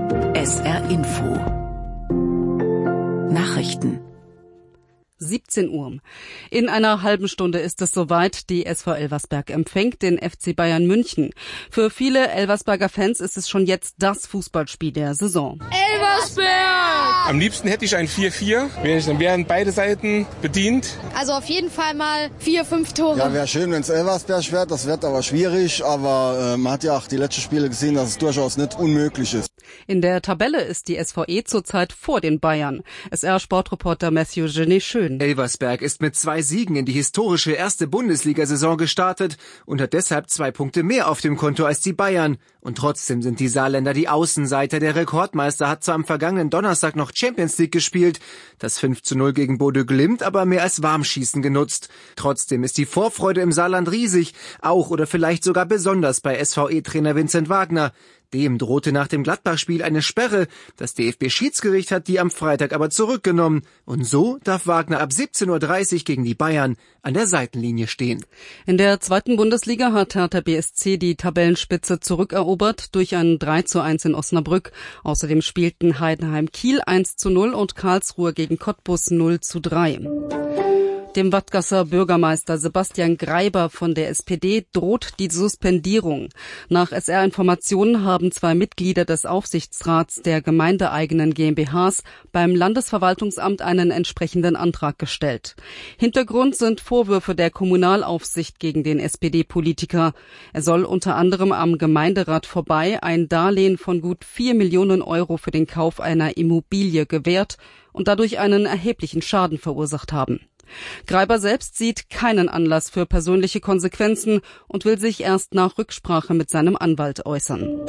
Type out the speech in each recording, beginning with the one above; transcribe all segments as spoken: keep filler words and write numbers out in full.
S R Info Nachrichten siebzehn Uhr. In einer halben Stunde ist es soweit. Die S V Elversberg empfängt den F C Bayern München. Für viele Elversberger Fans ist es schon jetzt das Fußballspiel der Saison. Elversberg! Am liebsten hätte ich ein vier vier. Dann wären beide Seiten bedient. Also auf jeden Fall mal vier, fünf Tore. Ja, wäre schön, wenn es Elversberg wird. Das wird aber schwierig. Aber äh, man hat ja auch die letzten Spiele gesehen, dass es durchaus nicht unmöglich ist. In der Tabelle ist die S V E zurzeit vor den Bayern. S R-Sportreporter Matthew Genet schön. Elversberg ist mit zwei Siegen in die historische erste Bundesliga-Saison gestartet und hat deshalb zwei Punkte mehr auf dem Konto als die Bayern. Und trotzdem sind die Saarländer die Außenseiter. Der Rekordmeister hat zwar am vergangenen Donnerstag noch Champions League gespielt, das fünf zu null gegen Bodø Glimt aber mehr als Warmschießen genutzt. Trotzdem ist die Vorfreude im Saarland riesig, auch oder vielleicht sogar besonders bei S V E-Trainer Vincent Wagner. Dem drohte nach dem Gladbach-Spiel eine Sperre. Das D F B-Schiedsgericht hat die am Freitag aber zurückgenommen. Und so darf Wagner ab siebzehn Uhr dreißig gegen die Bayern an der Seitenlinie stehen. In der zweiten Bundesliga hat Hertha B S C die Tabellenspitze zurückerobert durch ein drei zu eins in Osnabrück. Außerdem spielten Heidenheim Kiel eins zu null und Karlsruhe gegen Cottbus null zu drei. Dem Wattgasser Bürgermeister Sebastian Greiber von der S P D droht die Suspendierung. Nach S R-Informationen haben zwei Mitglieder des Aufsichtsrats der gemeindeeigenen G m b Hs beim Landesverwaltungsamt einen entsprechenden Antrag gestellt. Hintergrund sind Vorwürfe der Kommunalaufsicht gegen den S P D-Politiker. Er soll unter anderem am Gemeinderat vorbei ein Darlehen von gut vier Millionen Euro für den Kauf einer Immobilie gewährt und dadurch einen erheblichen Schaden verursacht haben. Greiber selbst sieht keinen Anlass für persönliche Konsequenzen und will sich erst nach Rücksprache mit seinem Anwalt äußern.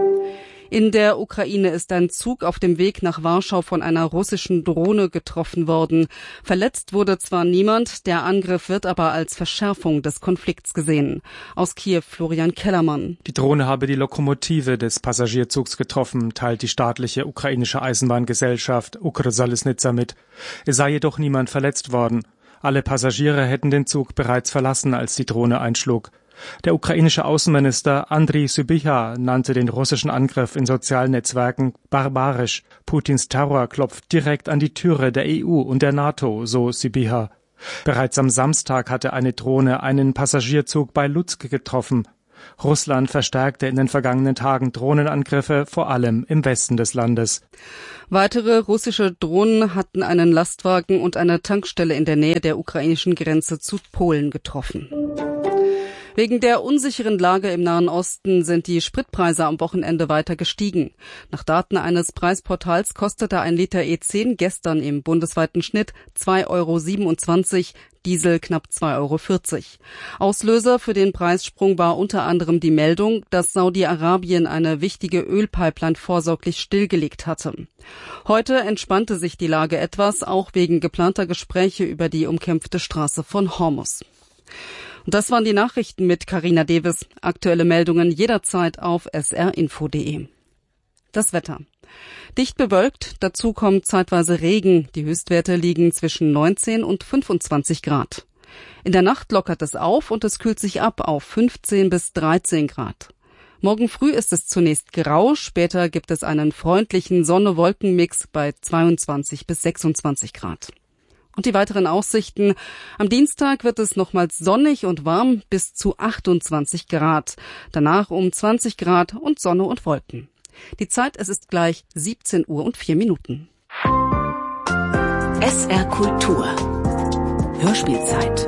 In der Ukraine ist ein Zug auf dem Weg nach Warschau von einer russischen Drohne getroffen worden. Verletzt wurde zwar niemand, der Angriff wird aber als Verschärfung des Konflikts gesehen. Aus Kiew Florian Kellermann. Die Drohne habe die Lokomotive des Passagierzugs getroffen, teilt die staatliche ukrainische Eisenbahngesellschaft Ukrsalisnitsa mit. Es sei jedoch niemand verletzt worden. Alle Passagiere hätten den Zug bereits verlassen, als die Drohne einschlug. Der ukrainische Außenminister Andriy Sybiha nannte den russischen Angriff in sozialen Netzwerken barbarisch. Putins Terror klopft direkt an die Türe der E U und der NATO, so Sybiha. Bereits am Samstag hatte eine Drohne einen Passagierzug bei Lutsk getroffen. Russland verstärkte in den vergangenen Tagen Drohnenangriffe, vor allem im Westen des Landes. Weitere russische Drohnen hatten einen Lastwagen und eine Tankstelle in der Nähe der ukrainischen Grenze zu Polen getroffen. Wegen der unsicheren Lage im Nahen Osten sind die Spritpreise am Wochenende weiter gestiegen. Nach Daten eines Preisportals kostete ein Liter E zehn gestern im bundesweiten Schnitt zwei Euro siebenundzwanzig, Diesel knapp zwei Euro vierzig. Auslöser für den Preissprung war unter anderem die Meldung, dass Saudi-Arabien eine wichtige Ölpipeline vorsorglich stillgelegt hatte. Heute entspannte sich die Lage etwas, auch wegen geplanter Gespräche über die umkämpfte Straße von Hormuz. Und das waren die Nachrichten mit Carina Davis. Aktuelle Meldungen jederzeit auf s r info punkt d e. Das Wetter. Dicht bewölkt, dazu kommt zeitweise Regen. Die Höchstwerte liegen zwischen neunzehn und fünfundzwanzig Grad. In der Nacht lockert es auf und es kühlt sich ab auf fünfzehn bis dreizehn Grad. Morgen früh ist es zunächst grau, später gibt es einen freundlichen Sonne-Wolken-Mix bei zweiundzwanzig bis sechsundzwanzig Grad. Und die weiteren Aussichten. Am Dienstag wird es nochmals sonnig und warm bis zu achtundzwanzig Grad. Danach um zwanzig Grad und Sonne und Wolken. Die Zeit, es ist gleich siebzehn Uhr und vier Minuten. S R Kultur Hörspielzeit.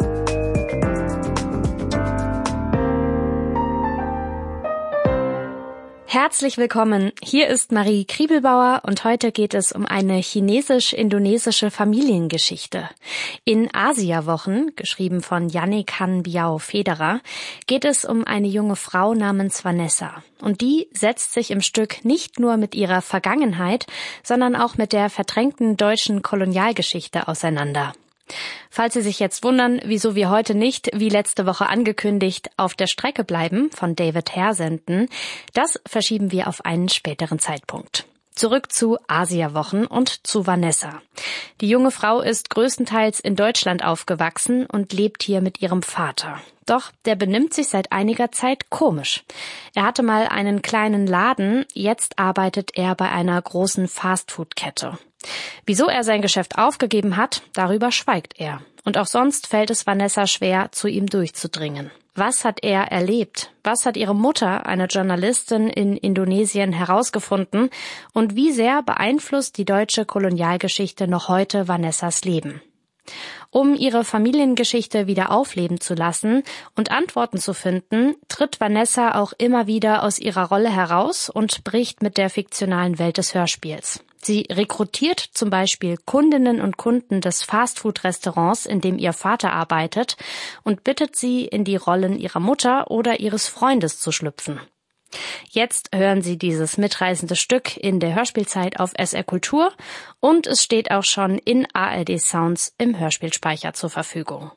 Herzlich willkommen. Hier ist Marie Kriebelbauer und heute geht es um eine chinesisch-indonesische Familiengeschichte. In Asia-Wochen, geschrieben von Yannick Han Biao Federer, geht es um eine junge Frau namens Vanessa. Und die setzt sich im Stück nicht nur mit ihrer Vergangenheit, sondern auch mit der verdrängten deutschen Kolonialgeschichte auseinander. Falls Sie sich jetzt wundern, wieso wir heute nicht, wie letzte Woche angekündigt, auf der Strecke bleiben, von David Hare senden, das verschieben wir auf einen späteren Zeitpunkt. Zurück zu Asia-Wochen und zu Vanessa. Die junge Frau ist größtenteils in Deutschland aufgewachsen und lebt hier mit ihrem Vater. Doch der benimmt sich seit einiger Zeit komisch. Er hatte mal einen kleinen Laden, jetzt arbeitet er bei einer großen Fastfood-Kette. Wieso er sein Geschäft aufgegeben hat, darüber schweigt er. Und auch sonst fällt es Vanessa schwer, zu ihm durchzudringen. Was hat er erlebt? Was hat ihre Mutter, eine Journalistin in Indonesien, herausgefunden? Und wie sehr beeinflusst die deutsche Kolonialgeschichte noch heute Vanessas Leben? Um ihre Familiengeschichte wieder aufleben zu lassen und Antworten zu finden, tritt Vanessa auch immer wieder aus ihrer Rolle heraus und bricht mit der fiktionalen Welt des Hörspiels. Sie rekrutiert zum Beispiel Kundinnen und Kunden des Fastfood-Restaurants, in dem ihr Vater arbeitet, und bittet sie, in die Rollen ihrer Mutter oder ihres Freundes zu schlüpfen. Jetzt hören Sie dieses mitreißende Stück in der Hörspielzeit auf S R Kultur und es steht auch schon in A R D Sounds im Hörspielspeicher zur Verfügung.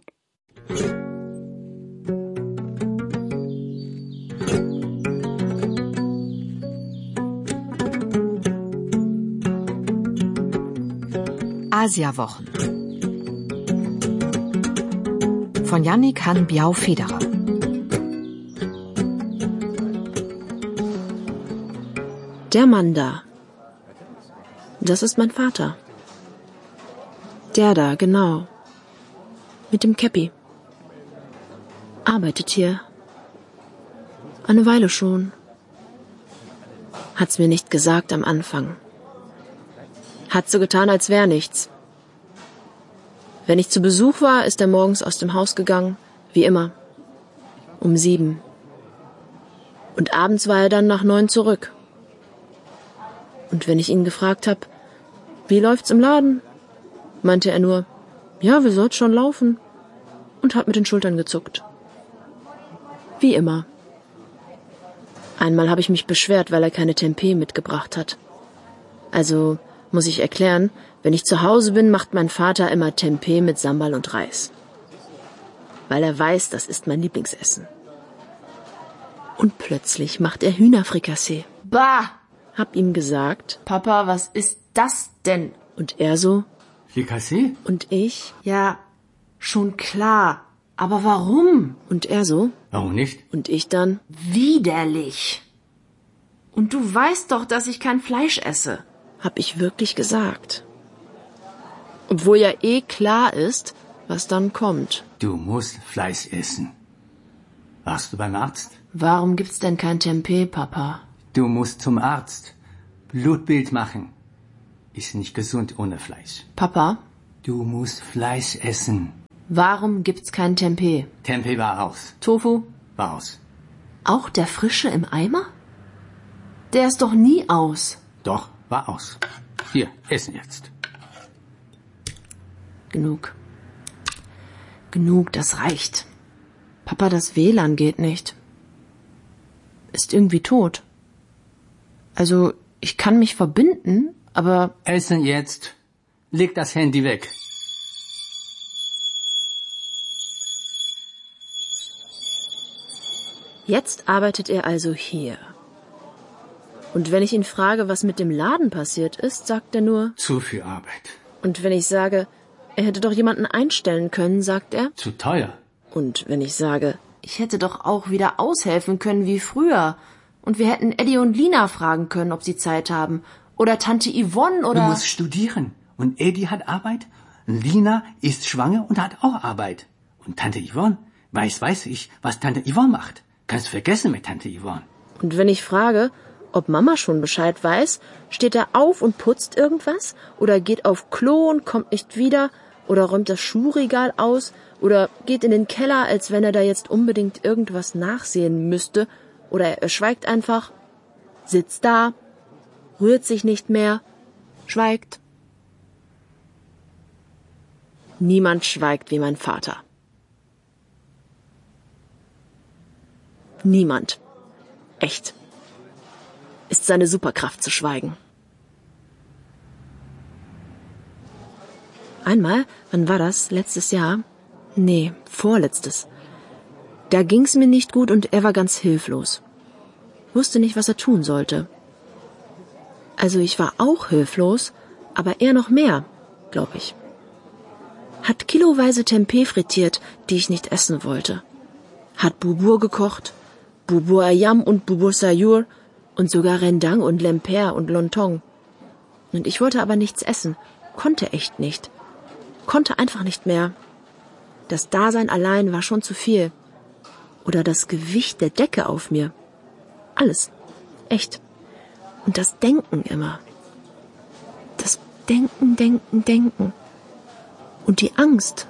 Asiawochen von Jannik Hann-Biau-Federer. Der Mann da. Das ist mein Vater. Der da, genau. Mit dem Käppi. Arbeitet hier. Eine Weile schon. Hat's mir nicht gesagt am Anfang. Hat so getan, als wär nichts. Wenn ich zu Besuch war, ist er morgens aus dem Haus gegangen, wie immer. Um sieben. Und abends war er dann nach neun zurück. Und wenn ich ihn gefragt habe, wie läuft's im Laden, meinte er nur, ja, wie soll's schon laufen, und hat mit den Schultern gezuckt. Wie immer. Einmal habe ich mich beschwert, weil er keine Tempeh mitgebracht hat. Also muss ich erklären, wenn ich zu Hause bin, macht mein Vater immer Tempeh mit Sambal und Reis. Weil er weiß, das ist mein Lieblingsessen. Und plötzlich macht er Hühnerfrikassee. Bah! Hab ihm gesagt, Papa, was ist das denn? Und er so, Frikassee? Und ich, ja, schon klar. Aber warum? Und er so, Warum nicht? Und ich dann, Widerlich. Und du weißt doch, dass ich kein Fleisch esse. Hab ich wirklich gesagt. Obwohl ja eh klar ist, was dann kommt. Du musst Fleisch essen. Warst du beim Arzt? Warum gibt's denn kein Tempeh, Papa? Du musst zum Arzt. Blutbild machen. Ist nicht gesund ohne Fleisch. Papa? Du musst Fleisch essen. Warum gibt's kein Tempeh? Tempeh war aus. Tofu? War aus. Auch der frische im Eimer? Der ist doch nie aus. Doch, war aus. Hier, essen jetzt. Genug. Genug, das reicht. Papa, das W L A N geht nicht. Ist irgendwie tot. Also, ich kann mich verbinden, aber... Essen jetzt. Leg das Handy weg. Jetzt arbeitet er also hier. Und wenn ich ihn frage, was mit dem Laden passiert ist, sagt er nur... Zu viel Arbeit. Und wenn ich sage, er hätte doch jemanden einstellen können, sagt er... Zu teuer. Und wenn ich sage... Ich hätte doch auch wieder aushelfen können wie früher... Und wir hätten Eddie und Lina fragen können, ob sie Zeit haben. Oder Tante Yvonne oder... Du musst studieren. Und Eddie hat Arbeit. Lina ist schwanger und hat auch Arbeit. Und Tante Yvonne, weiß, weiß ich, was Tante Yvonne macht. Kannst vergessen mit Tante Yvonne. Und wenn ich frage, ob Mama schon Bescheid weiß, steht er auf und putzt irgendwas? Oder geht auf Klo und kommt nicht wieder? Oder räumt das Schuhregal aus? Oder geht in den Keller, als wenn er da jetzt unbedingt irgendwas nachsehen müsste? Oder er schweigt einfach, sitzt da, rührt sich nicht mehr, schweigt. Niemand schweigt wie mein Vater. Niemand. Echt. Ist seine Superkraft zu schweigen. Einmal, wann war das? Letztes Jahr? Nee, vorletztes. Da ging's mir nicht gut und er war ganz hilflos. Wusste nicht, was er tun sollte. Also ich war auch hilflos, aber er noch mehr, glaube ich. Hat kiloweise Tempeh frittiert, die ich nicht essen wollte. Hat Bubur gekocht, Bubur Ayam und Bubur Sayur und sogar Rendang und Lemper und Lontong. Und ich wollte aber nichts essen, konnte echt nicht. Konnte einfach nicht mehr. Das Dasein allein war schon zu viel. Oder das Gewicht der Decke auf mir. Alles. Echt. Und das Denken immer. Das Denken, Denken, Denken. Und die Angst.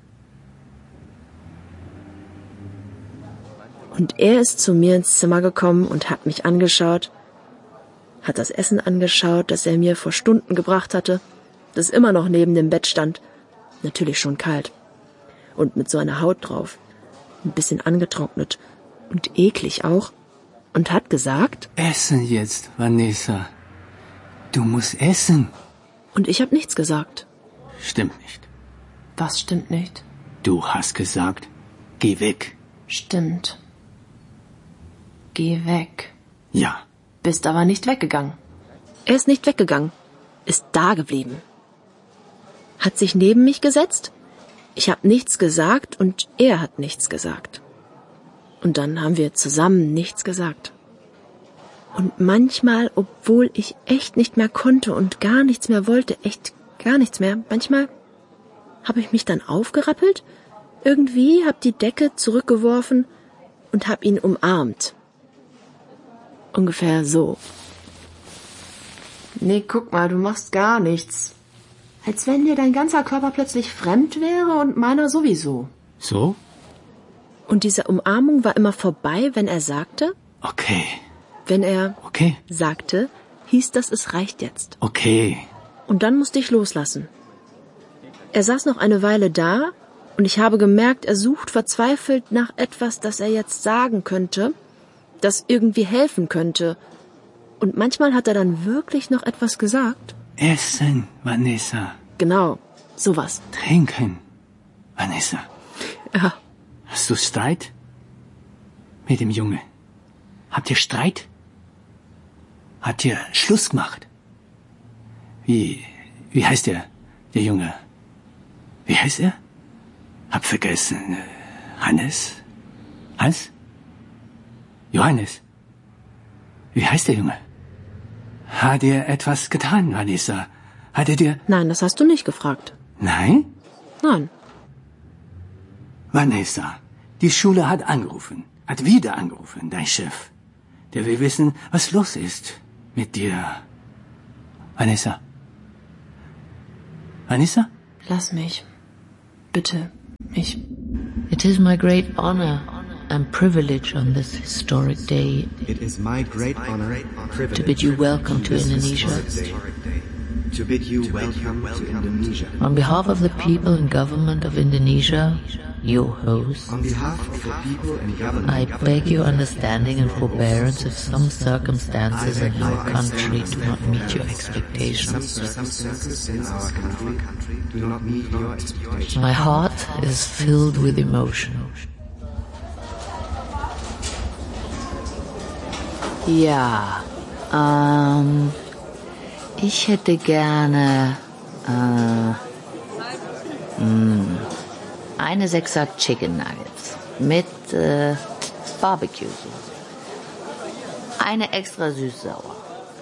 Und er ist zu mir ins Zimmer gekommen und hat mich angeschaut, hat das Essen angeschaut, das er mir vor Stunden gebracht hatte, das immer noch neben dem Bett stand, natürlich schon kalt und mit so einer Haut drauf, ein bisschen angetrocknet und eklig auch, und hat gesagt: Essen jetzt, Vanessa. Du musst essen. Und ich habe nichts gesagt. Stimmt nicht. Was stimmt nicht? Du hast gesagt, geh weg. Stimmt. Geh weg. Ja. Bist aber nicht weggegangen. Er ist nicht weggegangen. Ist da geblieben. Hat sich neben mich gesetzt. Ich habe nichts gesagt und er hat nichts gesagt. Und dann haben wir zusammen nichts gesagt. Und manchmal, obwohl ich echt nicht mehr konnte und gar nichts mehr wollte, echt gar nichts mehr, manchmal habe ich mich dann aufgerappelt, irgendwie hab die Decke zurückgeworfen und hab ihn umarmt. Ungefähr so. Nee, guck mal, du machst gar nichts. Als wenn dir dein ganzer Körper plötzlich fremd wäre und meiner sowieso. So? Und diese Umarmung war immer vorbei, wenn er sagte? Okay. Wenn er okay. sagte, hieß das, es reicht jetzt. Okay. Und dann musste ich loslassen. Er saß noch eine Weile da und ich habe gemerkt, er sucht verzweifelt nach etwas, das er jetzt sagen könnte, das irgendwie helfen könnte. Und manchmal hat er dann wirklich noch etwas gesagt. Essen, Vanessa. Genau, sowas. Trinken, Vanessa. Ja. Hast du Streit mit dem Junge? Habt ihr Streit? Habt ihr Schluss gemacht? Wie, wie heißt der, der Junge? Wie heißt er? Hab vergessen. Hannes? Hans? Johannes? Wie heißt der Junge? Hat er etwas getan, Vanessa? Hat er dir... Nein, das hast du nicht gefragt. Nein? Nein. Vanessa, die Schule hat angerufen, hat wieder angerufen, dein Chef. Der will wissen, was los ist mit dir. Vanessa? Vanessa? Lass mich. Bitte, mich. It is my great honor and privilege on this historic day It is my great honor and privilege to bid you welcome to this Indonesia. historic day, to bid you welcome to Indonesia. On behalf of the people and government of Indonesia, your host, On behalf of the people and government, I beg your understanding and forbearance if some circumstances in our country do not meet your some expectations. circumstances in our country do not meet your expectations. My heart is filled with emotion. Ja, ähm, ich hätte gerne, äh, mh, eine Sechser Chicken Nuggets mit äh, Barbecue-Soße. Eine extra süß-sauer.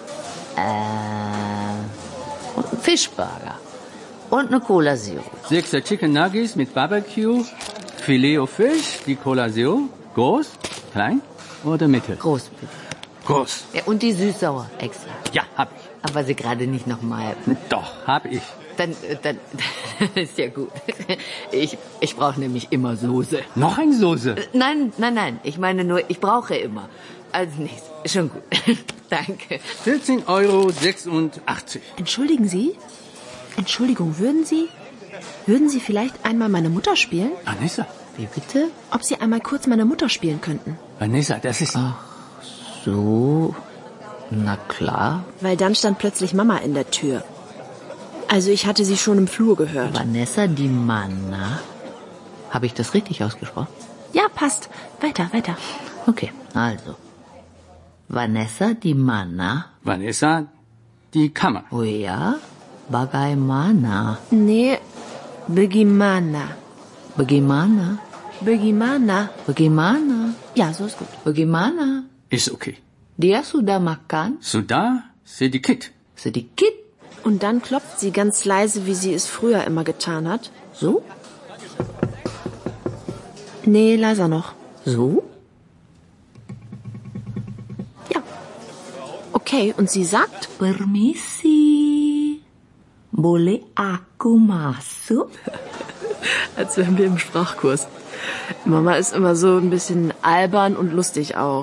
Äh, und einen Fischburger. Und eine Cola Zero. Sechser Chicken Nuggets mit Barbecue, Filet au Fisch, die Cola Zero. Groß, klein oder mittel? Groß, bitte. Groß. Ja, und die süß-sauer extra. Ja, hab ich. Aber sie gerade nicht nochmal. Doch, hab ich. Dann, dann, ist ja gut. Ich, ich brauche nämlich immer Soße. Noch eine Soße? Nein, nein, nein. Ich meine nur, ich brauche immer. Also nichts. Schon gut. Danke. vierzehn Euro sechsundachtzig. Entschuldigen Sie? Entschuldigung, würden Sie, würden Sie vielleicht einmal meine Mutter spielen? Vanessa? Wie bitte? Ob Sie einmal kurz meine Mutter spielen könnten? Vanessa, das ist... Ach so. Na klar. Weil dann stand plötzlich Mama in der Tür. Also ich hatte sie schon im Flur gehört. Vanessa Di Manna. Habe ich das richtig ausgesprochen? Ja, passt. Weiter, weiter. Okay, also. Vanessa Di Manna. Vanessa, die Kammer. Oh ja? Bagaimana? Nee, Bagaimana. Bagaimana? Bagaimana? Bagaimana? Ja, so ist gut. Bagaimana? Ist okay. Dia sudah makan? Sudah sedikit. Sedikit? Und dann klopft sie ganz leise, wie sie es früher immer getan hat. So? Nee, leiser noch. So? Ja. Okay, und sie sagt... Permisi. Boleh aku masuk? Als wären wir im Sprachkurs. Mama ist immer so ein bisschen albern und lustig auch.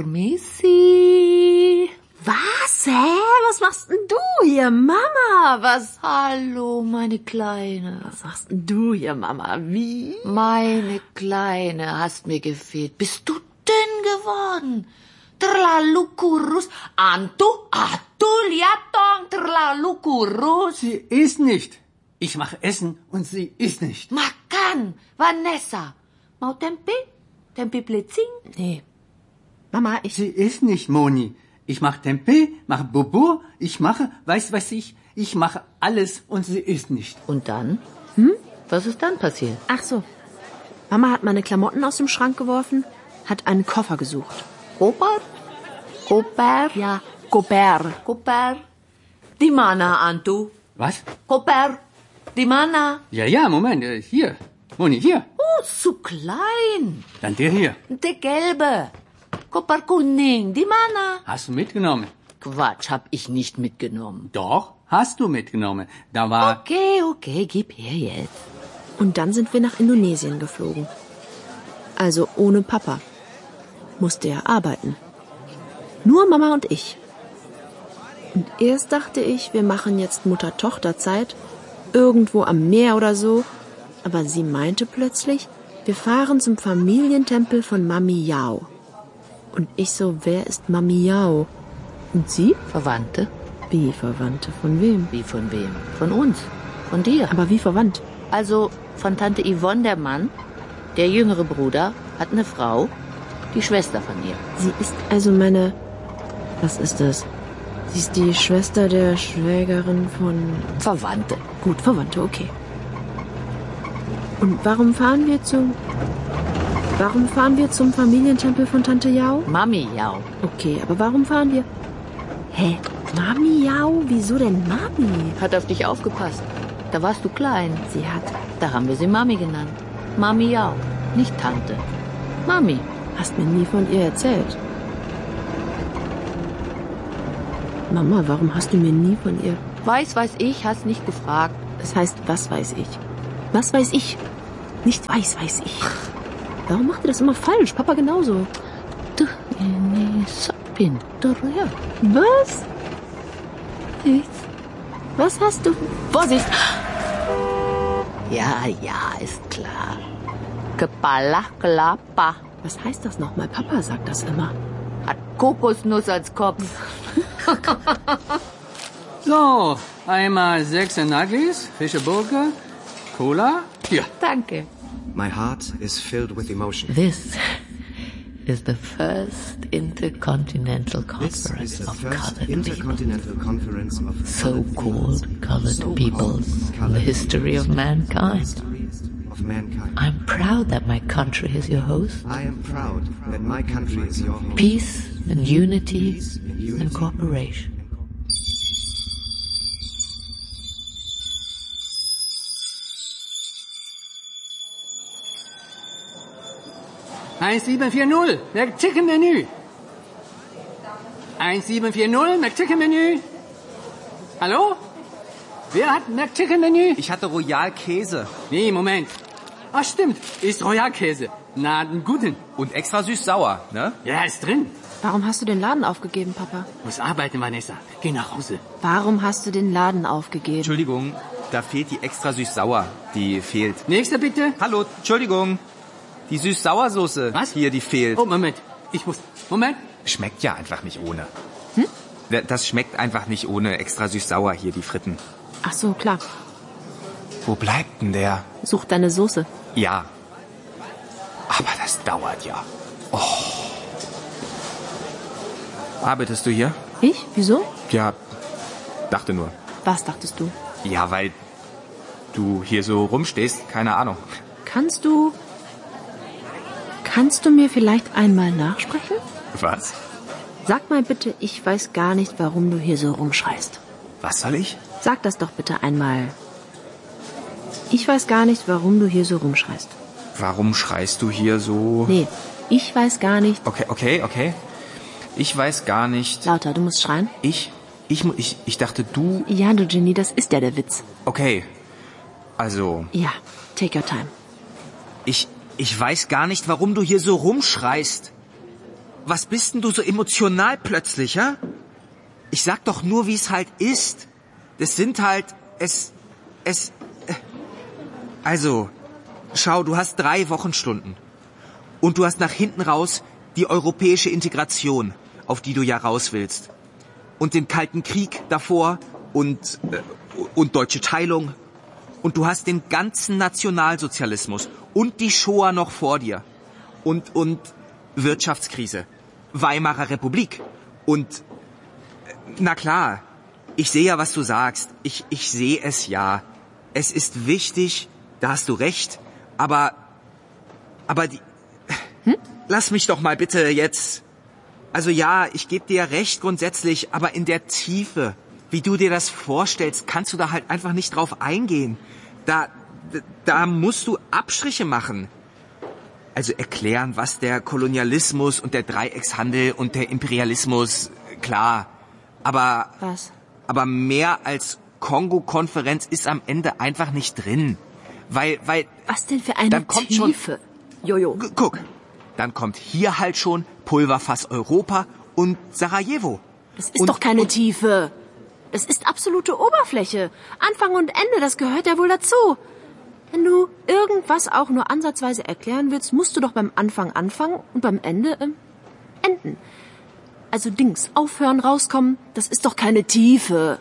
Permisi. Was? Hä? Was machst denn du hier, Mama? Was? Hallo, meine Kleine. Was machst denn du hier, Mama? Wie? Meine Kleine, hast mir gefehlt. Bist du dünn geworden? Terlalu kurus. Antu, atu, lihat dong, terlalu kurus. Sie isst nicht. Ich mache Essen und sie isst nicht. Makan, Vanessa. Mau tempe? Tempe blitzing? Nee. Mama, ich... Sie isst nicht, Moni. Ich mache Tempeh, mache Bobo, ich mache, weiß was ich, ich mache alles und sie isst nicht. Und dann? Hm? Was ist dann passiert? Ach so. Mama hat meine Klamotten aus dem Schrank geworfen, hat einen Koffer gesucht. Koper? Koper? Ja, Koper. Koper? Di mana, Antu? Was? Koper? Di mana? Ja, ja, Moment, äh, hier. Moni, hier. Oh, zu klein. Dann der hier. Der gelbe. Koper kuning, di mana? Hast du mitgenommen? Quatsch, hab ich nicht mitgenommen. Doch, hast du mitgenommen. Da war... Okay, okay, gib her jetzt. Und dann sind wir nach Indonesien geflogen. Also ohne Papa. Musste er arbeiten. Nur Mama und ich. Und erst dachte ich, wir machen jetzt Mutter-Tochter-Zeit. Irgendwo am Meer oder so. Aber sie meinte plötzlich, wir fahren zum Familientempel von Mami Yao. Und ich so, wer ist Mami Yao? Und sie? Verwandte. Wie Verwandte? Von wem? Wie von wem? Von uns. Von dir. Aber wie verwandt? Also von Tante Yvonne der Mann. Der jüngere Bruder hat eine Frau, die Schwester von ihr. Sie ist also meine... Was ist das? Sie ist die Schwester der Schwägerin von... Verwandte. Gut, Verwandte, okay. Und warum fahren wir zum... Warum fahren wir zum Familientempel von Tante Yao? Mami Yao. Okay, aber warum fahren wir... Hä? Mami Yao? Wieso denn Mami? Hat auf dich aufgepasst. Da warst du klein. Sie hat... Da haben wir sie Mami genannt. Mami Yao. Nicht Tante. Mami. Hast mir nie von ihr erzählt. Mama, warum hast du mir nie von ihr... Weiß, weiß ich, hast nicht gefragt. Das heißt, was weiß ich? Was weiß ich? Nicht weiß, weiß ich. Warum macht ihr das immer falsch? Papa genauso. Du, ini pintar ya. Was? Nichts. Was hast du? Vorsicht! Ja, ja, ist klar. Kepala kelapa. Was heißt das nochmal? Papa sagt das immer. Hat Kokosnuss als Kopf. So, einmal sechs Nuggies, Fischeburger, Cola. Hier. Danke. My heart is filled with emotion. This is the first intercontinental This conference is the of first colored intercontinental conference of people. So-called colored peoples in the history of mankind. of mankind. I'm proud that my country is your host. I am proud that my country is your home. Peace and unity Peace and, unity and cooperation. eins sieben vier null, McChicken-Menü. eins sieben vier null, McChicken-Menü. Hallo? Wer hat McChicken-Menü? Ich hatte Royal-Käse. Nee, Moment. Ach, stimmt. Ist Royal-Käse. Na, einen guten. Und extra süß-sauer, ne? Ja, ist drin. Warum hast du den Laden aufgegeben, Papa? Muss arbeiten, Vanessa. Geh nach Hause. Warum hast du den Laden aufgegeben? Entschuldigung, da fehlt die extra süß-sauer. Die fehlt. Nächster bitte. Hallo, Entschuldigung. Die Süß-Sauersoße. Was? Hier, die fehlt. Oh, Moment. Ich muss... Moment. Schmeckt ja einfach nicht ohne. Hm? Das schmeckt einfach nicht ohne extra süß-sauer hier, die Fritten. Ach so, klar. Wo bleibt denn der? Such deine Soße. Ja. Aber das dauert ja. Oh. Arbeitest du hier? Ich? Wieso? Ja, dachte nur. Was dachtest du? Ja, weil du hier so rumstehst, keine Ahnung. Kannst du Kannst du mir vielleicht einmal nachsprechen? Was? Sag mal bitte, ich weiß gar nicht, warum du hier so rumschreist. Was soll ich? Sag das doch bitte einmal. Ich weiß gar nicht, warum du hier so rumschreist. Warum schreist du hier so? Nee, ich weiß gar nicht. Okay, okay, okay. Ich weiß gar nicht. Lauter, du musst schreien. Ich? Ich, ich, ich dachte, du... Ja, du Ginny, das ist ja der Witz. Okay. Also... Ja, take your time. Ich, ich weiß gar nicht, warum du hier so rumschreist. Was bist denn du so emotional plötzlich, hä? Ich sag doch nur, wie es halt ist. Das sind halt... Es... Es... Also... Schau, du hast drei Wochenstunden. Und du hast nach hinten raus die europäische Integration, auf die du ja raus willst. Und den Kalten Krieg davor und, äh, und deutsche Teilung. Und du hast den ganzen Nationalsozialismus und die Shoah noch vor dir. Und, und Wirtschaftskrise. Weimarer Republik. Und, na klar, ich sehe ja, was du sagst. Ich, ich sehe es ja. Es ist wichtig, da hast du recht, aber, aber die, hm? Lass mich doch mal bitte jetzt. Also ja, ich gebe dir recht grundsätzlich, aber in der Tiefe, wie du dir das vorstellst, kannst du da halt einfach nicht drauf eingehen. Da, da musst du Abstriche machen. Also erklären, was der Kolonialismus und der Dreieckshandel und der Imperialismus, klar. Aber, was? Aber mehr als Kongo-Konferenz ist am Ende einfach nicht drin. Weil, weil... Was denn für eine dann kommt Tiefe? Schon, Jojo. Guck, dann kommt hier halt schon Pulverfass Europa und Sarajevo. Das ist und, doch keine und, Tiefe. Das ist absolute Oberfläche. Anfang und Ende, das gehört ja wohl dazu. Wenn du irgendwas auch nur ansatzweise erklären willst, musst du doch beim Anfang anfangen und beim Ende ähm, enden. Also Dings, aufhören, rauskommen, das ist doch keine Tiefe.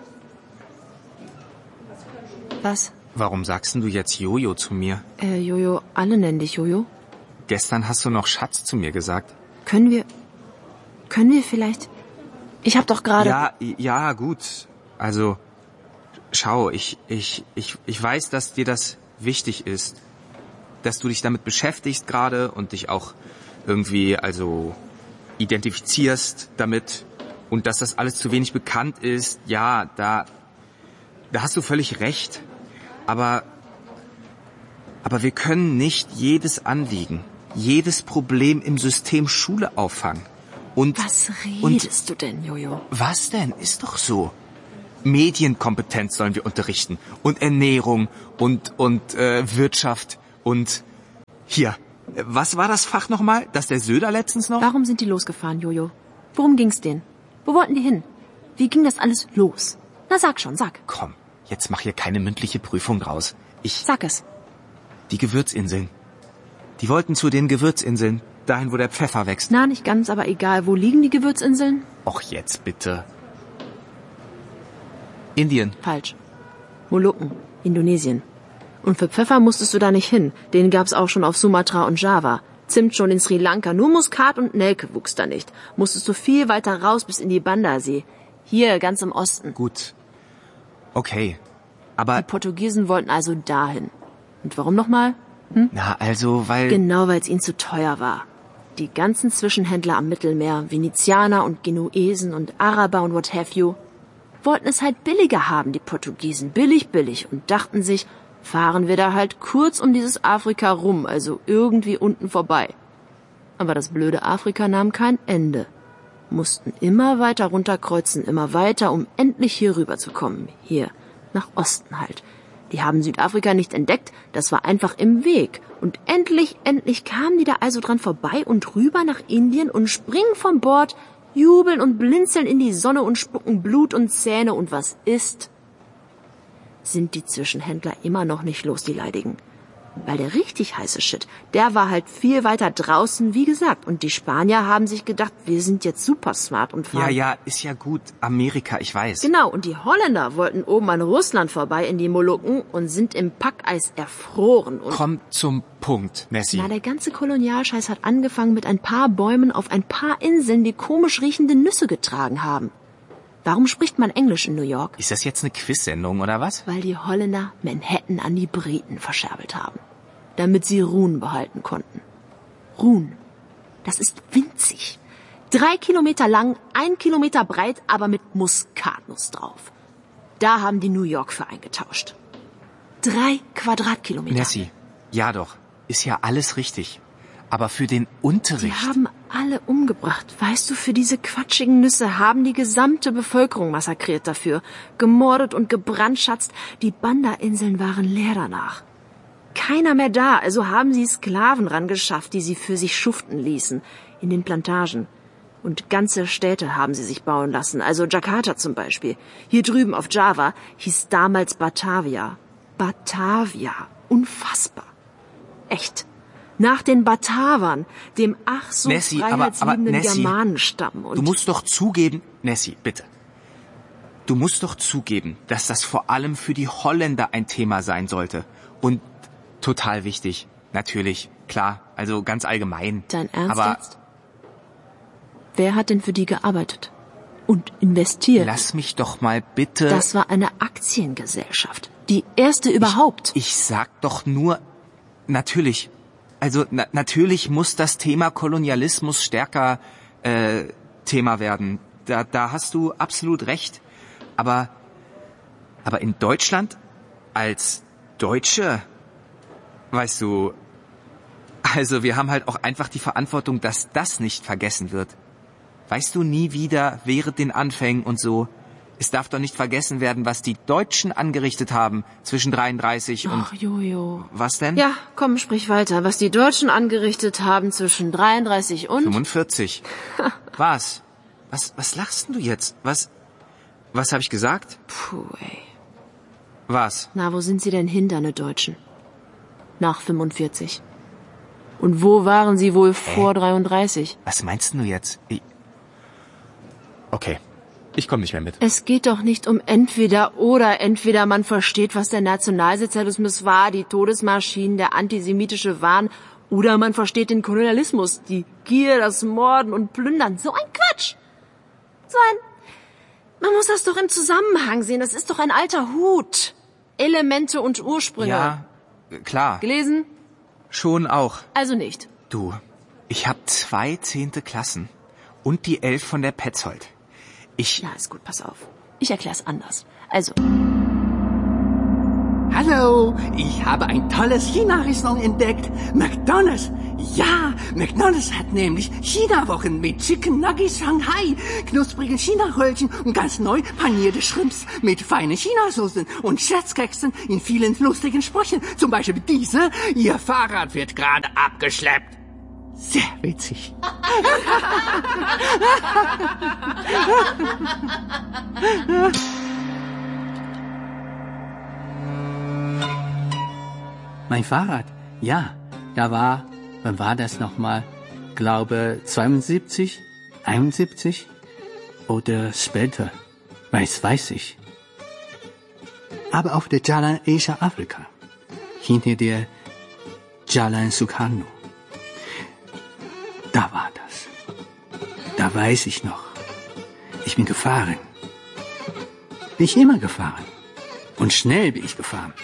Was? Warum sagst denn du jetzt Jojo zu mir? Äh, Jojo, alle nennen dich Jojo. Gestern hast du noch Schatz zu mir gesagt. Können wir... Können wir vielleicht... Ich hab doch gerade... Ja, ja, gut. Also, schau, ich, ich, ich, ich weiß, dass dir das wichtig ist. Dass du dich damit beschäftigst gerade und dich auch irgendwie, also, identifizierst damit. Und dass das alles zu wenig bekannt ist. Ja, da, da hast du völlig recht. Aber, aber wir können nicht jedes Anliegen, jedes Problem im System Schule auffangen. Und, was redest und, du denn, Jojo? Was denn? Ist doch so. Medienkompetenz sollen wir unterrichten. Und Ernährung und, und äh, Wirtschaft und... Hier, was war das Fach nochmal? Das der Söder letztens noch? Warum sind die losgefahren, Jojo? Worum ging's denen? Wo wollten die hin? Wie ging das alles los? Na, sag schon, sag. Komm, jetzt mach hier keine mündliche Prüfung draus. Ich... Sag es. Die Gewürzinseln. Die wollten zu den Gewürzinseln. Dahin, wo der Pfeffer wächst. Na, nicht ganz, aber egal. Wo liegen die Gewürzinseln? Och, jetzt bitte. Indien. Falsch. Molukken, Indonesien. Und für Pfeffer musstest du da nicht hin. Den gab's auch schon auf Sumatra und Java. Zimt schon in Sri Lanka. Nur Muskat und Nelke wuchs da nicht. Musstest du viel weiter raus bis in die Banda-See. Hier, ganz im Osten. Gut. Okay. Aber... Die Portugiesen wollten also dahin. Und warum nochmal? Hm? Na, also, weil... Genau, weil es ihnen zu teuer war. Die ganzen Zwischenhändler am Mittelmeer, Venezianer und Genuesen und Araber und what have you, wollten es halt billiger haben, die Portugiesen. Billig, billig. Und dachten sich, fahren wir da halt kurz um dieses Afrika rum, also irgendwie unten vorbei. Aber das blöde Afrika nahm kein Ende. Mussten immer weiter runterkreuzen, immer weiter, um endlich hier rüber zu kommen. Hier, nach Osten halt. Die haben Südafrika nicht entdeckt, das war einfach im Weg. Und endlich, endlich kamen die da also dran vorbei und rüber nach Indien und springen vom Bord, jubeln und blinzeln in die Sonne und spucken Blut und Zähne. Und was ist? Sind die Zwischenhändler immer noch nicht los, die Leidigen. Weil der richtig heiße Shit, der war halt viel weiter draußen, wie gesagt. Und die Spanier haben sich gedacht, wir sind jetzt super smart und fahren... Ja, ja, ist ja gut. Amerika, ich weiß. Genau, und die Holländer wollten oben an Russland vorbei in die Molukken und sind im Packeis erfroren. Und komm zum Punkt, Nessie. Na, der ganze Kolonialscheiß hat angefangen mit ein paar Bäumen auf ein paar Inseln, die komisch riechende Nüsse getragen haben. Warum spricht man Englisch in New York? Ist das jetzt eine Quiz-Sendung, oder was? Weil die Holländer Manhattan an die Briten verscherbelt haben. Damit sie Ruhen behalten konnten. Ruhen. Das ist winzig. Drei Kilometer lang, ein Kilometer breit, aber mit Muskatnuss drauf. Da haben die New York für eingetauscht. Drei Quadratkilometer. Nessie, ja doch, ist ja alles richtig. Aber für den Unterricht... Die haben alle umgebracht. Weißt du, für diese quatschigen Nüsse haben die gesamte Bevölkerung massakriert dafür. Gemordet und gebrandschatzt. Die Banda-Inseln waren leer danach. Keiner mehr da, also haben sie Sklaven rangeschafft, die sie für sich schuften ließen. In den Plantagen. Und ganze Städte haben sie sich bauen lassen. Also Jakarta zum Beispiel. Hier drüben auf Java hieß damals Batavia. Batavia. Unfassbar. Echt. Nach den Batavern, dem ach so Nessie, freiheitsliebenden aber, aber, Nessie, Germanenstamm. Und du musst doch zugeben, Nessie, bitte. Du musst doch zugeben, dass das vor allem für die Holländer ein Thema sein sollte. Und total wichtig. Natürlich, klar, also ganz allgemein. Dein Ernst aber jetzt? Wer hat denn für die gearbeitet? Und investiert? Lass mich doch mal bitte... Das war eine Aktiengesellschaft. Die erste überhaupt. Ich, ich sag doch nur... Natürlich... Also na, natürlich muss das Thema Kolonialismus stärker äh, Thema werden. Da, da hast du absolut recht. Aber, aber in Deutschland als Deutsche, weißt du, also wir haben halt auch einfach die Verantwortung, dass das nicht vergessen wird. Weißt du, nie wieder während den Anfängen und so. Es darf doch nicht vergessen werden, was die Deutschen angerichtet haben zwischen dreiunddreißig und... Ach, Jojo. Was denn? Ja, komm, sprich weiter. Was die Deutschen angerichtet haben zwischen dreiunddreißig und... fünfundvierzig. Was? Was, was lachst denn du jetzt? Was, was habe ich gesagt? Puh, ey. Was? Na, wo sind sie denn hin, deine Deutschen? Nach fünfundvierzig. Und wo waren sie wohl vor äh? dreiunddreißig? Was meinst du jetzt? Ich... Okay. Ich komme nicht mehr mit. Es geht doch nicht um entweder oder. Entweder man versteht, was der Nationalsozialismus war, die Todesmaschinen, der antisemitische Wahn, oder man versteht den Kolonialismus, die Gier, das Morden und Plündern. So ein Quatsch! So ein... Man muss das doch im Zusammenhang sehen. Das ist doch ein alter Hut. Elemente und Ursprünge. Ja, klar. Gelesen? Schon auch. Also nicht. Du, ich habe zwei zehnte Klassen und die elf von der Petzold. Ich... Ja, ist gut, pass auf. Ich erklär's anders. Also... Hallo, ich habe ein tolles China-Restaurant entdeckt. McDonald's. Ja, McDonald's hat nämlich China-Wochen mit Chicken Nuggets Shanghai, knusprigen China-Röllchen und ganz neu panierte Shrimps mit feinen Chinasoßen und Scherzkeksen in vielen lustigen Sprüchen. Zum Beispiel diese, Ihr Fahrrad wird gerade abgeschleppt. Sehr witzig. Mein Fahrrad, ja, da war, wann war das nochmal? Glaube zweiundsiebzig, einundsiebzig oder später, weiß, weiß ich. Aber auf der Jalan Asia Afrika, hinter der Jalan Sukarno. Da war das. Da weiß ich noch. Ich bin gefahren. Bin ich immer gefahren. Und schnell bin ich gefahren.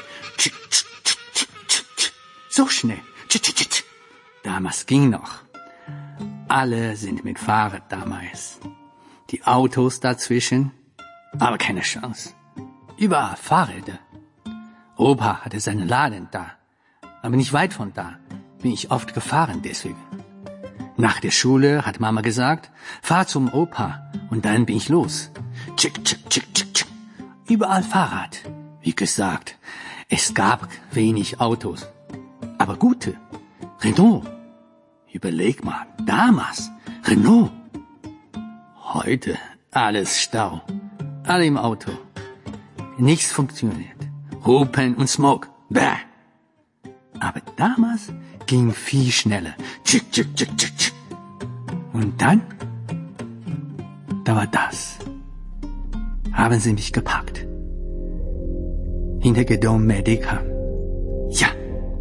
So schnell. Damals ging noch. Alle sind mit Fahrrad damals. Die Autos dazwischen. Aber keine Chance. Überall Fahrräder. Opa hatte seinen Laden da. Aber nicht weit von da. Bin ich oft gefahren deswegen. Nach der Schule hat Mama gesagt, fahr zum Opa und dann bin ich los. Tschick, tschick, tschick, tschick, tschick. Überall Fahrrad. Wie gesagt, es gab wenig Autos, aber gute. Renault. Überleg mal, damals Renault. Heute alles Stau. Alle im Auto. Nichts funktioniert. Hupen und Smoke. Bäh. Aber damals ging viel schneller. Tschick, tschick, tschick, tschick, tschick. Und dann, da war das. Haben sie mich gepackt. Hinter Gedom Medica. Ja.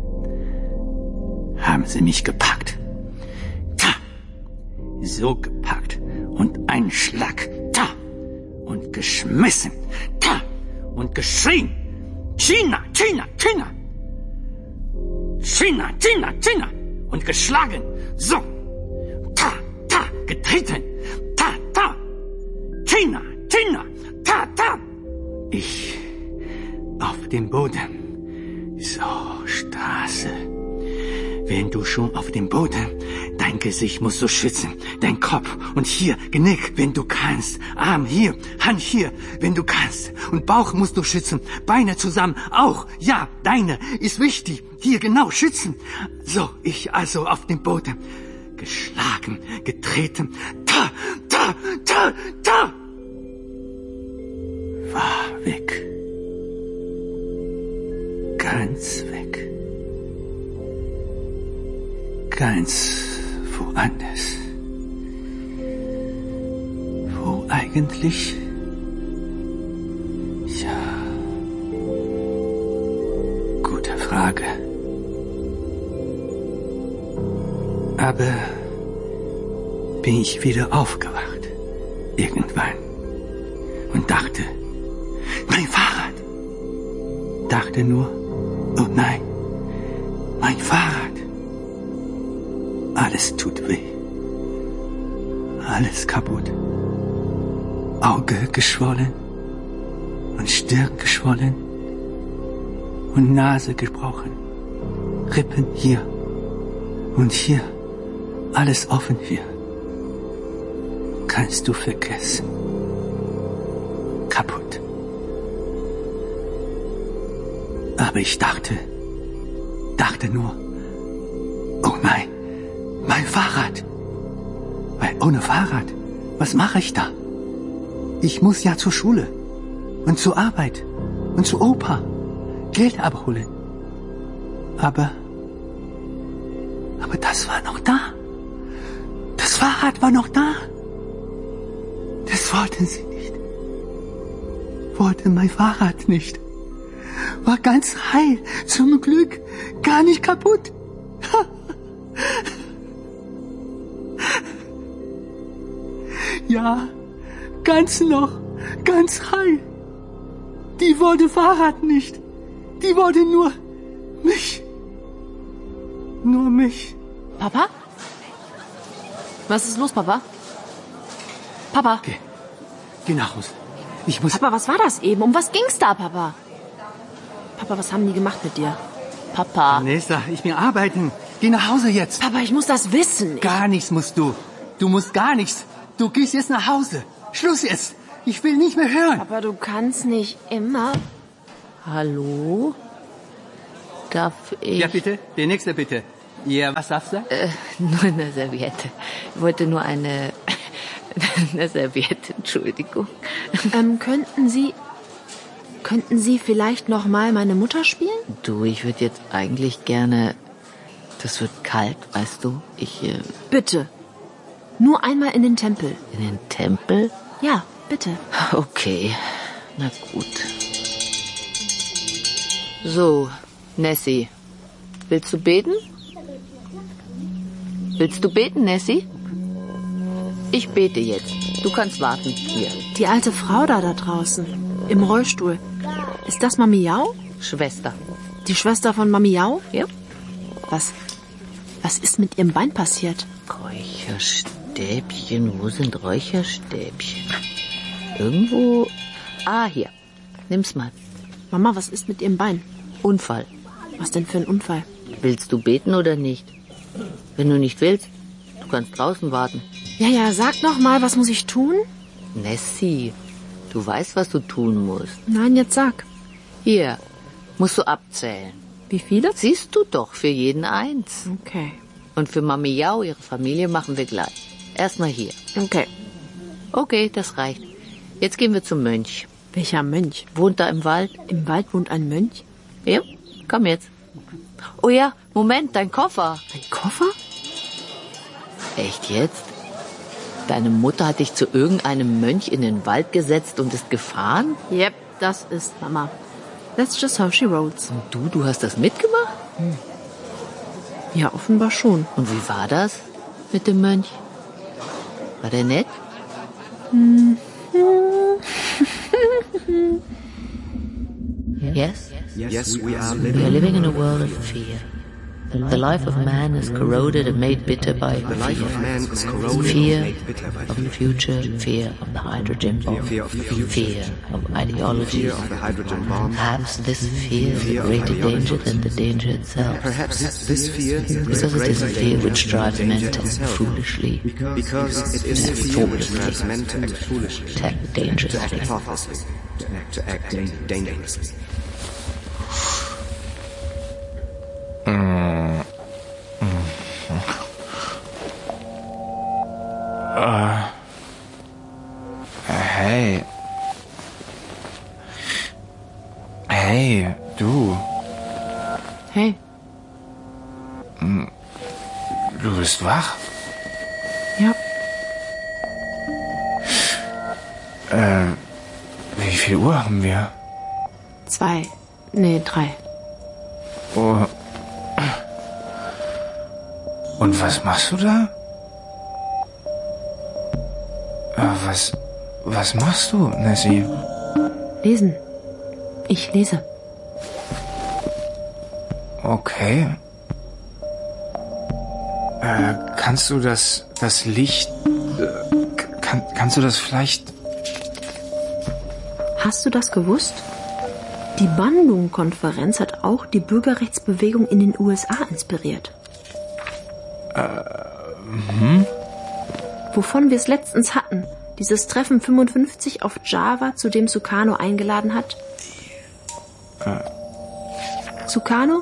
Haben sie mich gepackt. Ta. So gepackt. Und ein Schlag. Ta. Und geschmissen. Ta. Und geschrien. China, China, China. China, China, China. Und geschlagen. So. getreten. Ta, ta. Tina, Tina, ta, ta. Ich auf dem Boden. So, Straße. Wenn du schon auf dem Boden, dein Gesicht musst du schützen, dein Kopf und hier, Genick, wenn du kannst, Arm hier, Hand hier, wenn du kannst und Bauch musst du schützen, Beine zusammen auch, ja, deine ist wichtig, hier genau schützen. So, ich also auf dem Boden, geschlagen, getreten, ta, ta, ta, ta, war weg, ganz weg. Ganz woanders. Wo eigentlich? Ja. Gute Frage. Aber bin ich wieder aufgewacht. Irgendwann. Und dachte, mein Fahrrad. Dachte nur, oh nein, mein Fahrrad. Alles tut weh. Alles kaputt. Auge geschwollen und Stirn geschwollen und Nase gebrochen. Rippen hier und hier. Alles offen hier. Kannst du vergessen. Kaputt. Aber ich dachte, dachte nur, oh nein, mein Fahrrad. Weil ohne Fahrrad, was mache ich da? Ich muss ja zur Schule und zur Arbeit und zu Opa Geld abholen. Aber, aber das war noch da. Das Fahrrad war noch da. Das wollten sie nicht. Wollten mein Fahrrad nicht. War ganz heil, zum Glück, gar nicht kaputt. Ja, ganz noch, ganz heil. Die wollte Fahrrad nicht. Die wollte nur mich. Nur mich. Papa? Was ist los, Papa? Papa? Geh, geh nach Hause. Ich muss... Papa, was war das eben? Um was ging's da, Papa? Papa, was haben die gemacht mit dir? Papa. Vanessa, ich will arbeiten. Geh nach Hause jetzt. Papa, ich muss das wissen. Ich... Gar nichts musst du. Du musst gar nichts. Du gehst jetzt nach Hause. Schluss jetzt. Ich will nicht mehr hören. Aber du kannst nicht immer... Hallo? Darf ich... Ja, bitte. Der Nächste, bitte. Ja, was darfst du? Äh, nur eine Serviette. Ich wollte nur eine... eine Serviette, Entschuldigung. Ähm, könnten Sie... Könnten Sie vielleicht noch mal meine Mutter spielen? Du, ich würde jetzt eigentlich gerne... Das wird kalt, weißt du? Ich... Äh... Bitte. Nur einmal in den Tempel. In den Tempel? Ja, bitte. Okay, na gut. So, Nessie, willst du beten? Willst du beten, Nessie? Ich bete jetzt. Du kannst warten. Hier. Die alte Frau da da draußen, im Rollstuhl. Ist das Mami Jau? Schwester. Die Schwester von Mami Jau? Ja. Was, was ist mit ihrem Bein passiert? Räucherstäbchen, wo sind Räucherstäbchen? Irgendwo... Ah, hier. Nimm's mal. Mama, was ist mit ihrem Bein? Unfall. Was denn für ein Unfall? Willst du beten oder nicht? Wenn du nicht willst, du kannst draußen warten. Ja, ja, sag noch mal, was muss ich tun? Nessie, du weißt, was du tun musst. Nein, jetzt sag. Hier, musst du abzählen. Wie viele? Siehst du doch, für jeden eins. Okay. Und für Mami Jau, ihre Familie, machen wir gleich. Erstmal hier. Okay. Okay, das reicht. Jetzt gehen wir zum Mönch. Welcher Mönch? Wohnt da im Wald. Im Wald wohnt ein Mönch? Ja, komm jetzt. Oh ja, Moment, dein Koffer. Ein Koffer? Echt jetzt? Deine Mutter hat dich zu irgendeinem Mönch in den Wald gesetzt und ist gefahren? Yep, das ist Mama. That's just how she rolls. Und du, du hast das mitgemacht? Hm. Ja, offenbar schon. Und wie war das mit dem Mönch? War der nett? Hm. Yes? Yes, we are living, we are living in a world of fear. The life of man is corroded and made bitter by fear. Fear of the future, fear of the hydrogen bomb, fear of ideology. Perhaps this fear is a greater danger than the danger itself. Perhaps this fear Because it is a fear which drives men to act foolishly, because it is a fear which drives men to act foolishly, to act dangerously. to act dangerously. Mm. Uh. Hey. Hey, du. Hey. Du bist wach? Ja. Äh, wie viel Uhr haben wir? Zwei. Nee, drei. Oh. Und was machst du da? Äh, was, was machst du, Nessie? Lesen. Ich lese. Okay. Äh, kannst du das, das Licht, äh, kann, kannst du das vielleicht... Hast du das gewusst? Die Bandung-Konferenz hat auch die Bürgerrechtsbewegung in den U S A inspiriert. Äh, hm? Wovon wir es letztens hatten. Dieses Treffen fünfundfünfzig auf Java, zu dem Sukarno eingeladen hat. Äh. Sukarno?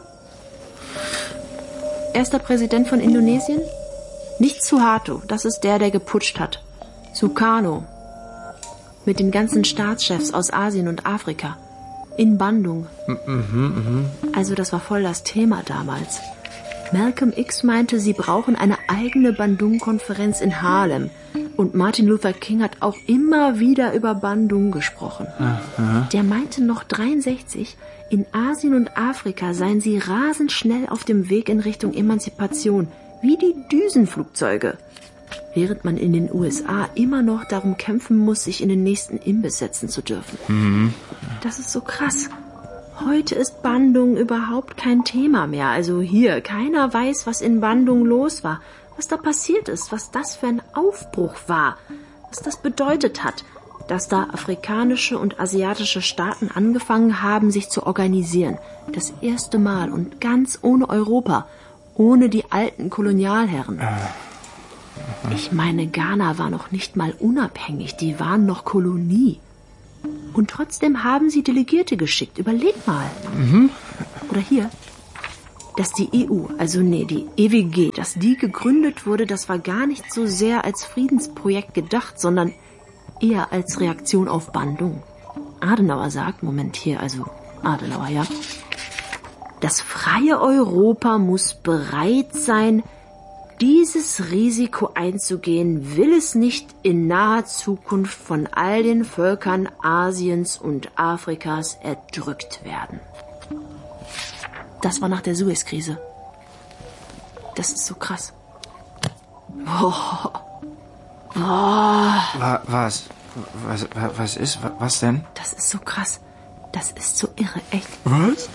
Erster Präsident von Indonesien? Nicht Suharto, das ist der, der geputscht hat. Sukarno. Mit den ganzen Staatschefs aus Asien und Afrika. In Bandung. Mhm, mh. Also das war voll das Thema damals. Malcolm X meinte, sie brauchen eine eigene Bandung-Konferenz in Harlem. Und Martin Luther King hat auch immer wieder über Bandung gesprochen. Aha. Der meinte noch dreiundsechzig, in Asien und Afrika seien sie rasend schnell auf dem Weg in Richtung Emanzipation, wie die Düsenflugzeuge. Während man in den U S A immer noch darum kämpfen muss, sich in den nächsten Imbiss setzen zu dürfen. Mhm. Das ist so krass. Heute ist Bandung überhaupt kein Thema mehr. Also hier, keiner weiß, was in Bandung los war, was da passiert ist, was das für ein Aufbruch war, was das bedeutet hat, dass da afrikanische und asiatische Staaten angefangen haben, sich zu organisieren. Das erste Mal und ganz ohne Europa, ohne die alten Kolonialherren. Ich meine, Ghana war noch nicht mal unabhängig, die waren noch Kolonie. Und trotzdem haben sie Delegierte geschickt. Überleg mal. Mhm. Oder hier, dass die E U, also nee, die E W G, dass die gegründet wurde, das war gar nicht so sehr als Friedensprojekt gedacht, sondern eher als Reaktion auf Bandung. Adenauer sagt, Moment hier, also Adenauer, ja. Das freie Europa muss bereit sein, dieses Risiko einzugehen, will es nicht in naher Zukunft von all den Völkern Asiens und Afrikas erdrückt werden. Das war nach der Suez-Krise. Das ist so krass. Oh. Oh. Wa- was? was? Was ist? Was denn? Das ist so krass. Das ist so irre, echt. Was?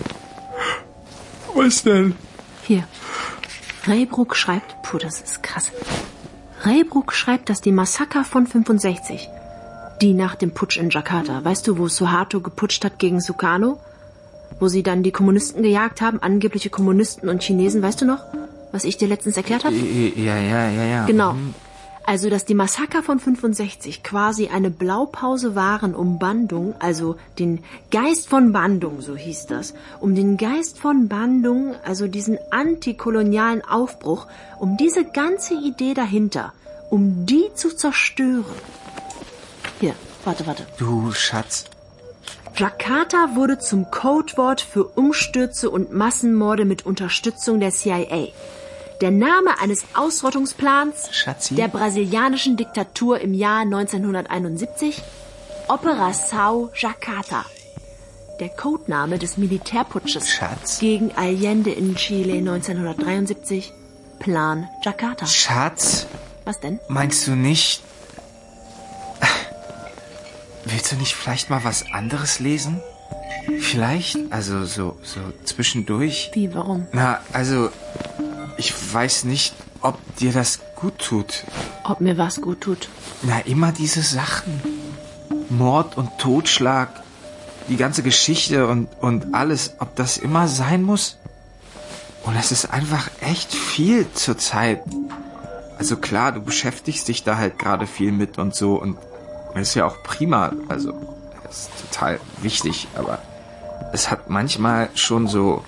Was denn? Hier. Reybrouck schreibt, puh, das ist krass. Reybrouck schreibt, dass die Massaker von fünfundsechzig, die nach dem Putsch in Jakarta, weißt du, wo Suharto geputscht hat gegen Sukarno? Wo sie dann die Kommunisten gejagt haben, angebliche Kommunisten und Chinesen, weißt du noch? Was ich dir letztens erklärt habe? Ja, ja, ja, ja. Genau. Also, dass die Massaker von fünfundsechzig quasi eine Blaupause waren, um Bandung, also den Geist von Bandung, so hieß das, um den Geist von Bandung, also diesen antikolonialen Aufbruch, um diese ganze Idee dahinter, um die zu zerstören. Hier, warte, warte. Du Schatz. Jakarta wurde zum Codewort für Umstürze und Massenmorde mit Unterstützung der C I A. Der Name eines Ausrottungsplans Schatzi. der brasilianischen Diktatur im Jahr neunzehnhunderteinundsiebzig, Operação Jakarta. Der Codename des Militärputsches Schatz. gegen Allende in Chile neunzehnhundertdreiundsiebzig, Plan Jakarta. Schatz. Was denn? Meinst du nicht... Willst du nicht vielleicht mal was anderes lesen? Vielleicht, also so, so zwischendurch. Wie, warum? Na, also, ich weiß nicht, ob dir das gut tut. Ob mir was gut tut? Na, immer diese Sachen. Mord und Totschlag, die ganze Geschichte und, und alles, ob das immer sein muss? Und es ist einfach echt viel zur Zeit. Also klar, du beschäftigst dich da halt gerade viel mit und so und das ist ja auch prima, also das ist total wichtig, aber es hat manchmal schon so,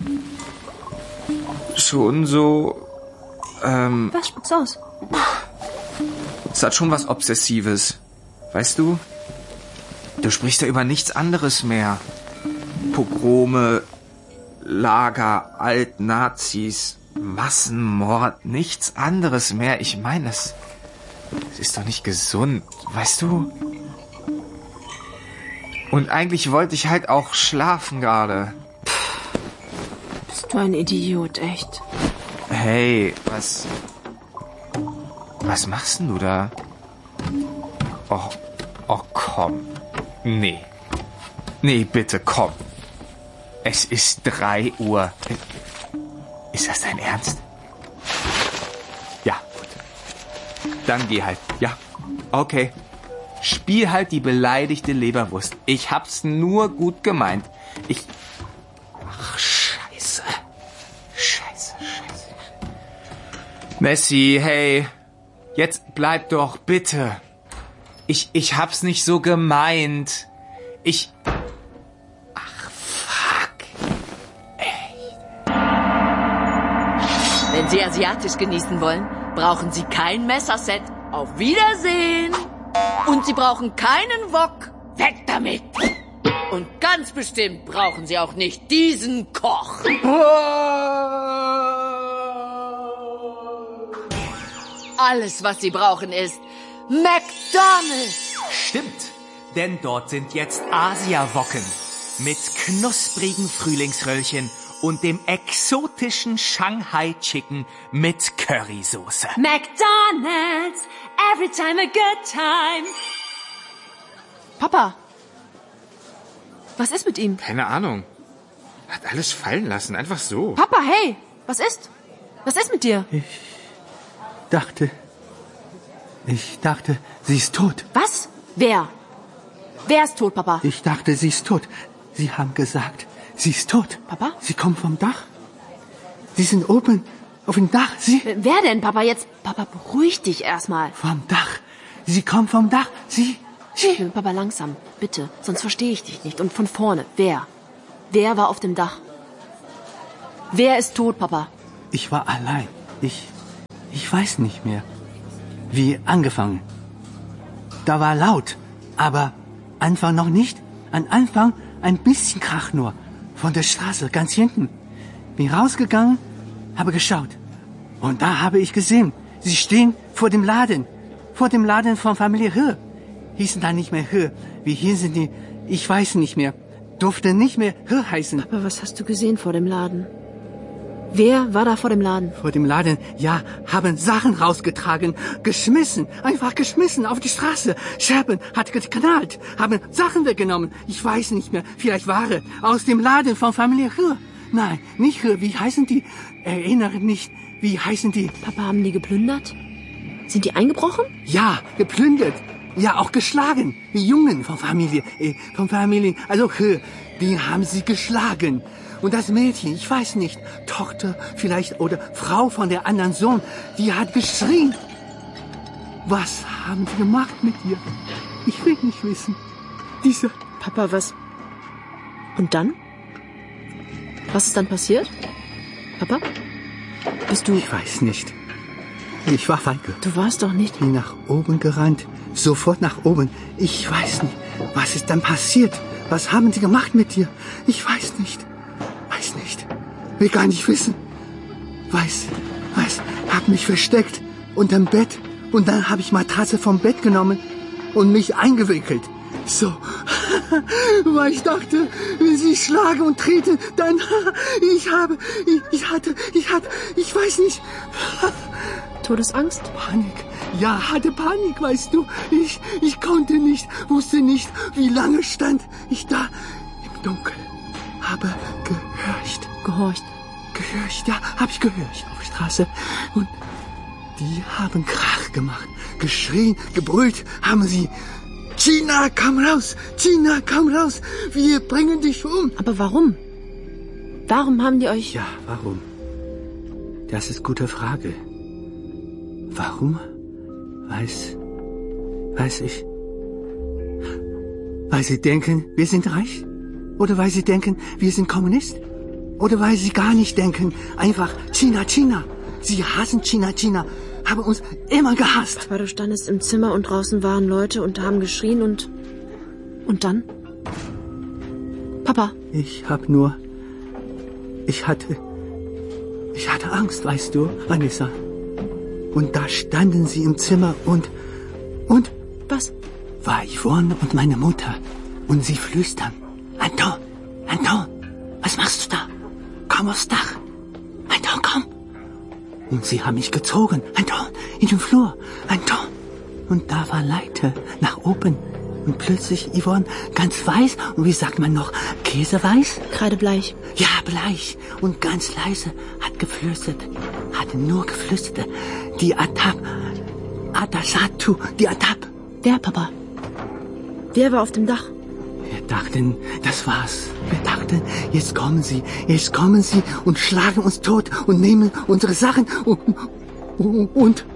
schon so, ähm... Was, spuck's aus? Es hat schon was Obsessives, weißt du? Du sprichst ja über nichts anderes mehr. Pogrome, Lager, Alt-Nazis, Massenmord, nichts anderes mehr. Ich meine, das, das ist doch nicht gesund, weißt du? Und eigentlich wollte ich halt auch schlafen gerade. Bist du ein Idiot, echt? Hey, was... Was machst denn du da? Oh, oh, komm. Nee. Nee, bitte, komm. Es ist drei Uhr. Ist das dein Ernst? Ja, gut. Dann geh halt. Ja, okay. Spiel halt die beleidigte Leberwurst. Ich hab's nur gut gemeint. Ich... Ach, scheiße. Scheiße, scheiße. Messi, hey. Jetzt bleib doch, bitte. Ich, ich hab's nicht so gemeint. Ich... Ach, fuck. Echt. Wenn Sie asiatisch genießen wollen, brauchen Sie kein Messerset. Auf Wiedersehen. Und Sie brauchen keinen Wok. Weg damit. Und ganz bestimmt brauchen Sie auch nicht diesen Koch. Alles, was Sie brauchen, ist McDonald's. Stimmt, denn dort sind jetzt Asia-Wocken mit knusprigen Frühlingsröllchen und dem exotischen Shanghai Chicken mit Currysoße. McDonald's, every time a good time. Papa, was ist mit ihm? Keine Ahnung. Hat alles fallen lassen, einfach so. Papa, hey, was ist? Was ist mit dir? Ich dachte, ich dachte, sie ist tot. Was? Wer? Wer ist tot, Papa? Ich dachte, sie ist tot. Sie haben gesagt, sie ist tot. Papa? Sie kommen vom Dach. Sie sind oben auf dem Dach. Sie... Wer denn, Papa? Jetzt, Papa, beruhig dich erstmal. Vom Dach. Sie kommen vom Dach. Sie... Sie... Papa, langsam, bitte. Sonst verstehe ich dich nicht. Und von vorne. Wer? Wer war auf dem Dach? Wer ist tot, Papa? Ich war allein. Ich... Ich weiß nicht mehr. Wie angefangen. Da war laut, aber Anfang noch nicht. An Anfang ein bisschen Krach nur. Von der Straße, ganz hinten. Bin rausgegangen, habe geschaut. Und da habe ich gesehen, sie stehen vor dem Laden. Vor dem Laden von Familie He. Hießen da nicht mehr He. Wie hießen die? Ich weiß nicht mehr. Durfte nicht mehr He heißen. Papa, was hast du gesehen vor dem Laden? Wer war da vor dem Laden? Vor dem Laden, ja, haben Sachen rausgetragen, geschmissen, einfach geschmissen auf die Straße. Scherben hat geknallt, haben Sachen weggenommen. Ich weiß nicht mehr, vielleicht Ware aus dem Laden von Familie He. Nein, nicht He, wie heißen die? Erinnere nicht, wie heißen die? Papa, haben die geplündert? Sind die eingebrochen? Ja, geplündert. Ja, auch geschlagen. Die Jungen von Familie, äh, von Familien, also He, die haben sie geschlagen. Und das Mädchen, ich weiß nicht, Tochter vielleicht oder Frau von der anderen Sohn, die hat geschrien. Was haben sie gemacht mit ihr? Ich will nicht wissen. Diese... Papa, was... Und dann? Was ist dann passiert? Papa? Bist du... Ich weiß nicht. Ich war feige. Du warst doch nicht... Bin nach oben gerannt. Sofort nach oben. Ich weiß nicht. Was ist dann passiert? Was haben sie gemacht mit dir? Ich weiß nicht. Weiß nicht. Will gar nicht wissen. Weiß, weiß, hab mich versteckt unterm Bett und dann habe ich Matratze vom Bett genommen und mich eingewickelt. So, weil ich dachte, wenn sie schlagen und treten, dann ich habe, ich, ich hatte, ich hatte, ich weiß nicht. Todesangst? Panik. Ja, hatte Panik, weißt du. Ich, ich konnte nicht, wusste nicht, wie lange stand ich da im dunkel. Habe gehorcht. Gehorcht? Gehorcht, ja, hab ich gehorcht auf der Straße. Und die haben Krach gemacht, geschrien, gebrüllt, haben sie. China, komm raus! China, komm raus! Wir bringen dich um! Aber warum? Warum haben die euch... Ja, warum? Das ist eine gute Frage. Warum? Weiß... Weiß ich. Weil sie denken, wir sind reich? Oder weil sie denken, wir sind Kommunist? Oder weil sie gar nicht denken, einfach China, China. Sie hassen China, China. Haben uns immer gehasst. Aber du standest im Zimmer und draußen waren Leute und haben geschrien und... Und dann? Papa. Ich hab nur... Ich hatte... Ich hatte Angst, weißt du, Vanessa. Und da standen sie im Zimmer und... Und... Was? War Yvonne und meine Mutter. Und sie flüstern. Anton, Anton, was machst du da? Komm aufs Dach. Anton, komm. Und sie haben mich gezogen. Anton, in den Flur. Anton. Und da war Leiter nach oben. Und plötzlich Yvonne ganz weiß. Und wie sagt man noch? Käseweiß? Kreidebleich. Ja, bleich. Und ganz leise hat geflüstert. Hat nur geflüstert. Die Atap. Atasatu. Die Atap. Wer, Papa? Wer war auf dem Dach? Wir dachten, das war's. Wir dachten, jetzt kommen sie, jetzt kommen sie und schlagen uns tot und nehmen unsere Sachen und... und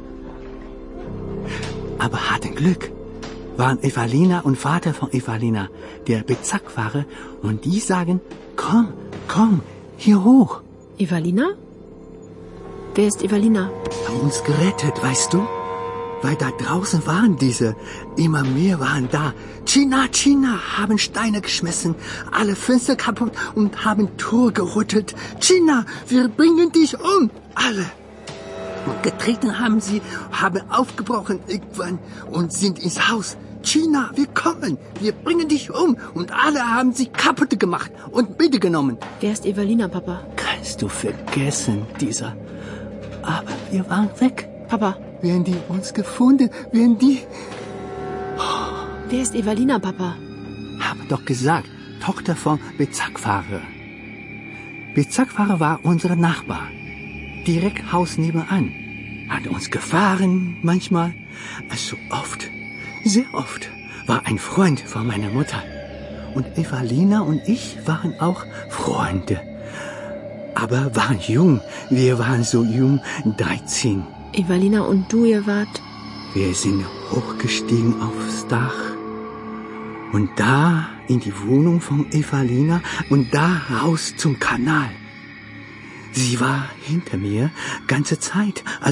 aber hatten Glück. Waren Evalina und Vater von Evalina, der Bezirksfahrer, und die sagen, komm, komm, hier hoch. Evalina? Wer ist Evalina? Haben uns gerettet, weißt du? Weil da draußen waren diese, immer mehr waren da. China, China, haben Steine geschmissen, alle Fenster kaputt und haben Tor gerüttelt. China, wir bringen dich um, alle. Und getreten haben sie, haben aufgebrochen irgendwann und sind ins Haus. China, wir kommen, wir bringen dich um. Und alle haben sie kaputt gemacht und mitgenommen. Wer ist Evalina, Papa? Kannst du vergessen, dieser. Aber wir waren weg. Papa. Wären die uns gefunden, wären die... Oh. Wer ist Evalina, Papa? Hab doch gesagt, Tochter vom Bezirksfahrer. Bezirksfahrer war unsere Nachbar. Direkt Haus nebenan. Hat uns gefahren manchmal. Also oft, sehr oft, war ein Freund von meiner Mutter. Und Evalina und ich waren auch Freunde. Aber waren jung. Wir waren so jung, dreizehn. Evalina und du, ihr wart? Wir sind hochgestiegen aufs Dach. Und da in die Wohnung von Evalina und da raus zum Kanal. Sie war hinter mir ganze Zeit. Also